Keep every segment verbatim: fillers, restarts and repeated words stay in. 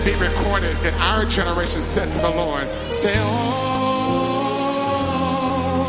Be recorded that our generation said to the Lord, say, oh,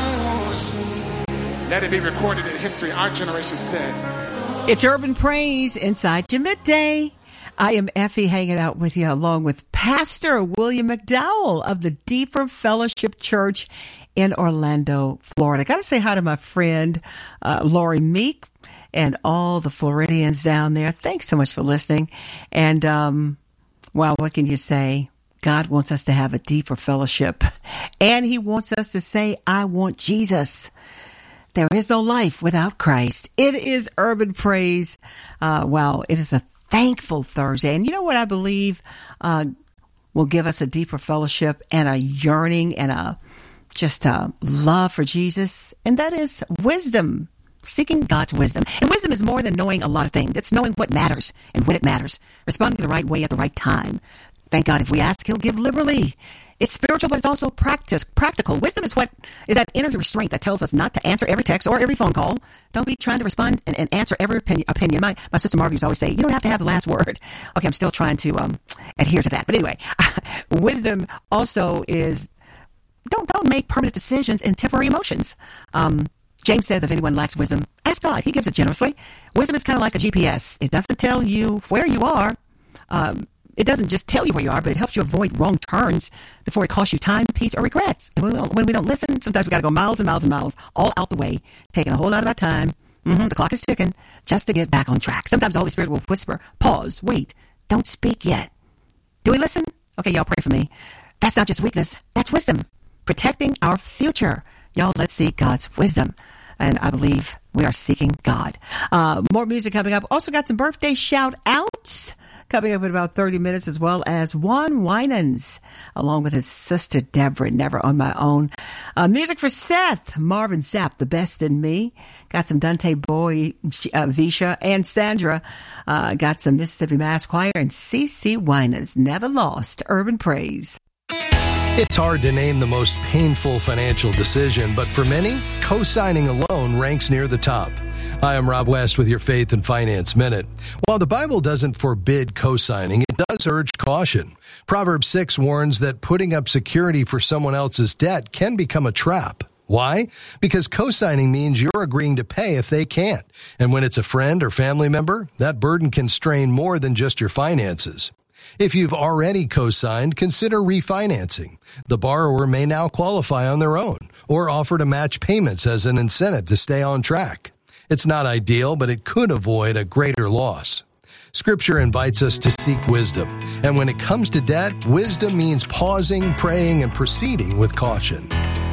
I want you. Let it be recorded in history. Our generation said. It's Urban Praise inside your midday. I am Effie, hanging out with you along with Pastor William McDowell of the Deeper Fellowship Church in Orlando, Florida. Got to say hi to my friend uh, Lori Meek and all the Floridians down there. Thanks so much for listening. And um, well, what can you say? God wants us to have a deeper fellowship, and He wants us to say, "I want Jesus." There is no life without Christ. It is Urban Praise. Uh, wow, it is a thankful Thursday. And you know what I believe uh, will give us a deeper fellowship and a yearning and a just a love for Jesus? And that is wisdom, seeking God's wisdom. And wisdom is more than knowing a lot of things. It's knowing what matters and when it matters, responding the right way at the right time. Thank God if we ask, He'll give liberally. It's spiritual, but it's also practice, practical. Wisdom is what is that inner restraint that tells us not to answer every text or every phone call. Don't be trying to respond and, and answer every opinion. opinion. My, my sister Margie used to always say, you don't have to have the last word. Okay, I'm still trying to um, adhere to that. But anyway, wisdom also is don't don't make permanent decisions in temporary emotions. Um, James says, if anyone lacks wisdom, ask God. He gives it generously. Wisdom is kind of like a G P S. It doesn't tell you where you are. Um, It doesn't just tell you where you are, but it helps you avoid wrong turns before it costs you time, peace, or regrets. And when we don't, when we don't listen, sometimes we got to go miles and miles and miles all out the way, taking a whole lot of our time. Mm-hmm, the clock is ticking just to get back on track. Sometimes the Holy Spirit will whisper, pause, wait, don't speak yet. Do we listen? Okay, y'all pray for me. That's not just weakness. That's wisdom. Protecting our future. Y'all, let's seek God's wisdom. And I believe we are seeking God. Uh, more music coming up. Also got some birthday shout outs coming up in about thirty minutes, as well as Juan Winans, along with his sister Deborah, Never on My Own. Uh, music for Seth, Marvin Sapp, The Best in Me. Got some Dante Boy, uh, Visha, and Sandra. Uh, got some Mississippi Mass Choir and C C Winans, Never Lost. Urban Praise. It's hard to name the most painful financial decision, but for many, co-signing a loan ranks near the top. Hi, I'm Rob West with your Faith and Finance Minute. While the Bible doesn't forbid co-signing, it does urge caution. Proverbs six warns that putting up security for someone else's debt can become a trap. Why? Because co-signing means you're agreeing to pay if they can't. And when it's a friend or family member, that burden can strain more than just your finances. If you've already co-signed, consider refinancing. The borrower may now qualify on their own or offer to match payments as an incentive to stay on track. It's not ideal, but it could avoid a greater loss. Scripture invites us to seek wisdom. And when it comes to debt, wisdom means pausing, praying, and proceeding with caution.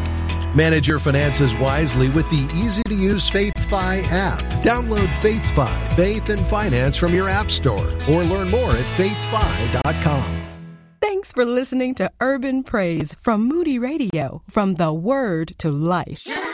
Manage your finances wisely with the easy-to-use FaithFi app. Download FaithFi, Faith and Finance from your app store or learn more at faith fi dot com. Thanks for listening to Urban Praise from Moody Radio, from the Word to Life.